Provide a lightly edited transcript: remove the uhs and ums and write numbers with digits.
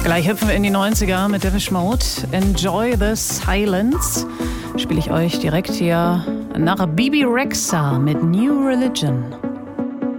Gleich hüpfen wir in die 90er mit Depeche Mode. Enjoy the Silence. Spiele ich euch direkt hier nach Bebe Rexha mit New Religion.